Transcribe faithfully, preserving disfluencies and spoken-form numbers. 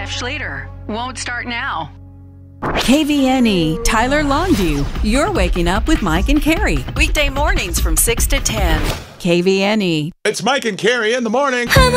Jeff Schlueter. Won't start now. K V N E, Tyler Longview. You're waking up with Mike and Carrie. Weekday mornings from six to ten. K V N E. It's Mike and Carrie in the morning.